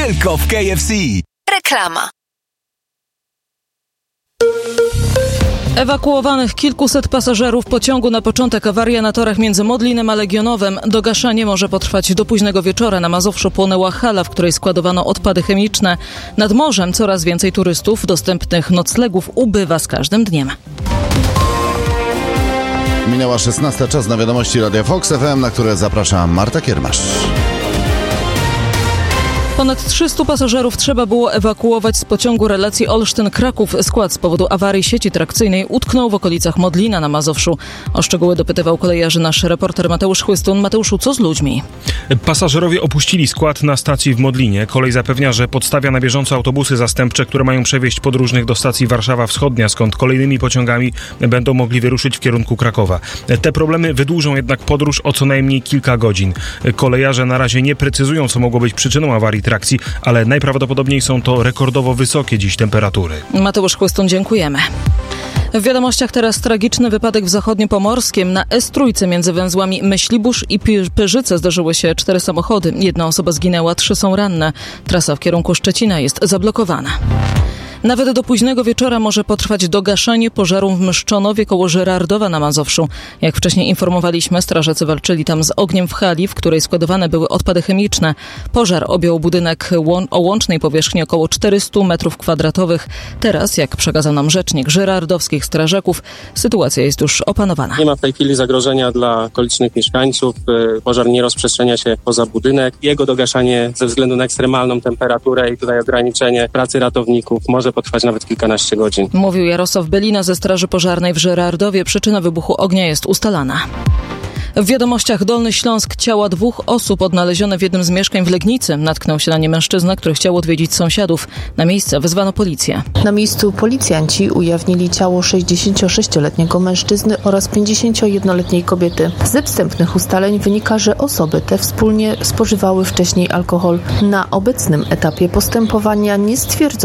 tylko w KFC. Reklama. Ewakuowanych kilkuset pasażerów pociągu. Na początek awaria na torach między Modlinem a Legionowem. Dogaszanie może potrwać do późnego wieczora. Na Mazowszu płonęła hala, w której składowano odpady chemiczne. Nad morzem coraz więcej turystów. Dostępnych noclegów ubywa z każdym dniem. Minęła 16, czas na wiadomości Radia Fox FM, na które zaprasza Marta Kiermasz. Ponad 300 pasażerów trzeba było ewakuować z pociągu relacji Olsztyn-Kraków. Skład z powodu awarii sieci trakcyjnej utknął w okolicach Modlina na Mazowszu. O szczegóły dopytywał kolejarzy nasz reporter Mateusz Chłystun. Mateuszu, co z ludźmi? Pasażerowie opuścili skład na stacji w Modlinie. Kolej zapewnia, że podstawia na bieżąco autobusy zastępcze, które mają przewieźć podróżnych do stacji Warszawa Wschodnia, skąd kolejnymi pociągami będą mogli wyruszyć w kierunku Krakowa. Te problemy wydłużą jednak podróż o co najmniej kilka godzin. Kolejarze na razie nie precyzują, co mogło być przyczyną awarii trakcji, ale najprawdopodobniej są to rekordowo wysokie dziś temperatury. Mateusz Chłystun, dziękujemy. W wiadomościach teraz tragiczny wypadek w zachodniopomorskim. Na S3 między węzłami Myślibórz i Pyrzyce zdarzyły się 4 samochody. 1 osoba zginęła, 3 są ranne. Trasa w kierunku Szczecina jest zablokowana. Nawet do późnego wieczora może potrwać dogaszanie pożaru w Myszczonowie koło Żyrardowa na Mazowszu. Jak wcześniej informowaliśmy, strażacy walczyli tam z ogniem w hali, w której składowane były odpady chemiczne. Pożar objął budynek o łącznej powierzchni około 400 m2. Teraz, jak przekazał nam rzecznik żyrardowskich strażaków, sytuacja jest już opanowana. Nie ma w tej chwili zagrożenia dla okolicznych mieszkańców. Pożar nie rozprzestrzenia się poza budynek. Jego dogaszanie ze względu na ekstremalną temperaturę i tutaj ograniczenie pracy ratowników może potrwać nawet kilkanaście godzin. Mówił Jarosław Belina ze Straży Pożarnej w Żyrardowie. Przyczyna wybuchu ognia jest ustalana. W wiadomościach Dolny Śląsk. Ciała 2 osób odnalezione w jednym z mieszkań w Legnicy. Natknął się na nie mężczyzna, który chciał odwiedzić sąsiadów. Na miejsce wezwano policję. Na miejscu policjanci ujawnili ciało 66-letniego mężczyzny oraz 51-letniej kobiety. Ze wstępnych ustaleń wynika, że osoby te wspólnie spożywały wcześniej alkohol. Na obecnym etapie postępowania nie stwierdzono